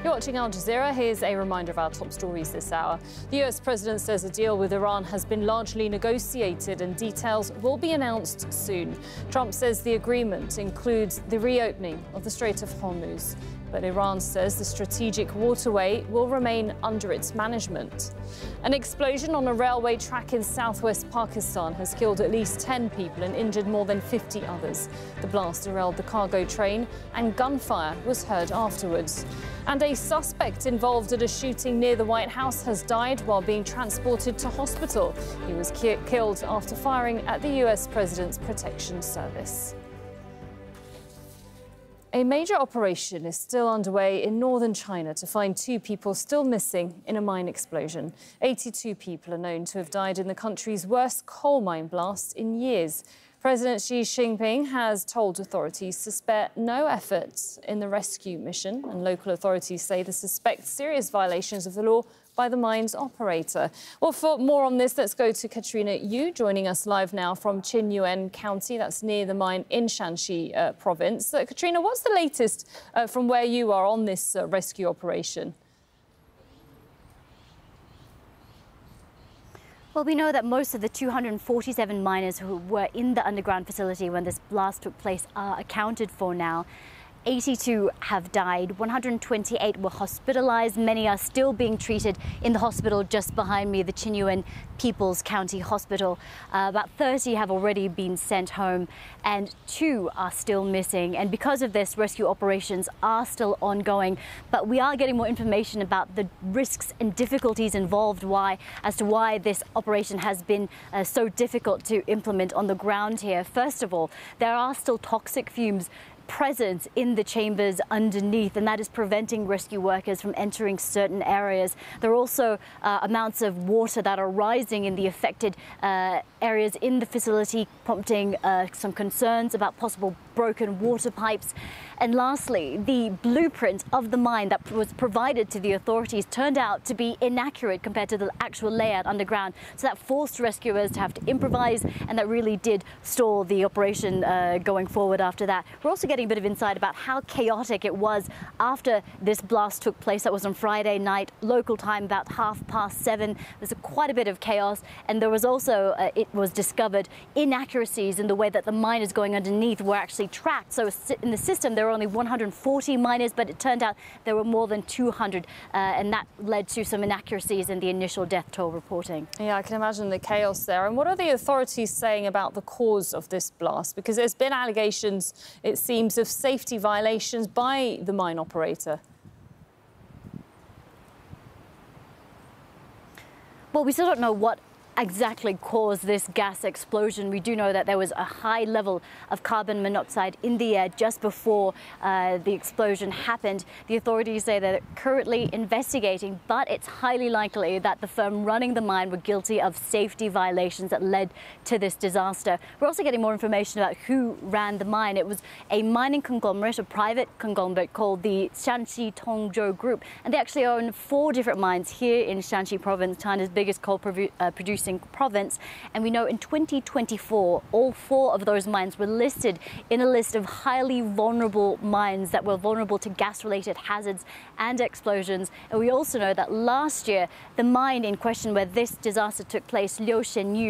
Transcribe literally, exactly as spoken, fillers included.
You're watching Al Jazeera. Here's a reminder of our top stories this hour. The U S president says a deal with Iran has been largely negotiated and details will be announced soon. Trump says the agreement includes the reopening of the Strait of Hormuz. But Iran says the strategic waterway will remain under its management. An explosion on a railway track in southwest Pakistan has killed at least ten people and injured more than fifty others. The blast derailed the cargo train and gunfire was heard afterwards. And a suspect involved in a shooting near the White House has died while being transported to hospital. He was ki- killed after firing at the U S President's Protection Service. A major operation is still underway in northern China to find two people still missing in a mine explosion. eighty-two people are known to have died in the country's worst coal mine blast in years. President Xi Jinping has told authorities to spare no efforts in the rescue mission, and local authorities say they suspect serious violations of the law by the mine's operator. Well, for more on this, let's go to Katrina Yu, joining us live now from Qinyuan County. That's near the mine in Shanxi uh, province. Uh, Katrina, what's the latest uh, from where you are on this uh, rescue operation? Well, we know that most of the two hundred forty-seven miners who were in the underground facility when this blast took place are accounted for now. eighty-two have died, one hundred twenty-eight were hospitalized. Many are still being treated in the hospital just behind me, the Qinyuan People's County Hospital. Uh, about thirty have already been sent home and two are still missing. And because of this, rescue operations are still ongoing. But we are getting more information about the risks and difficulties involved, why, as to why this operation has been uh, so difficult to implement on the ground here. First of all, there are still toxic fumes present in the chambers underneath, and that is preventing rescue workers from entering certain areas. There are also uh, amounts of water that are rising in the affected uh, areas in the facility, prompting uh, some concerns about possible broken water pipes. And lastly, the blueprint of the mine that was provided to the authorities turned out to be inaccurate compared to the actual layout underground. So that forced rescuers to have to improvise, and that really did stall the operation uh, going forward after that. We're also getting a bit of insight about how chaotic it was after this blast took place. That was on Friday night, local time, about half past seven. There's a, quite a bit of chaos, and there was also, uh, it was discovered, inaccuracies in the way that the miners going underneath were actually tracked. So in the system, there were only one hundred forty miners, but it turned out there were more than two hundred, uh, and that led to some inaccuracies in the initial death toll reporting. Yeah, I can imagine the chaos there. And what are the authorities saying about the cause of this blast? Because there's been allegations, it seems, of safety violations by the mine operator. Well, we still don't know what exactly caused this gas explosion. We do know that there was a high level of carbon monoxide in the air just before uh, the explosion happened. The authorities say that they're currently investigating, but it's highly likely that the firm running the mine were guilty of safety violations that led to this disaster. We're also getting more information about who ran the mine. It was a mining conglomerate, a private conglomerate called the Shanxi Tongzhou Group, and they actually own four different mines here in Shanxi province, China's biggest coal produ uh, producing province. And we know in twenty twenty-four, all four of those mines were listed in a list of highly vulnerable mines that were vulnerable to gas-related hazards and explosions. And we also know that last year, the mine in question where this disaster took place, Liu Shenyu,